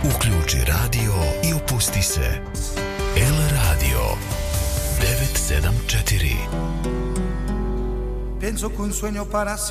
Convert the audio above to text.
Uključi radio i opusti se. El Radio 974. Penso che un sogno para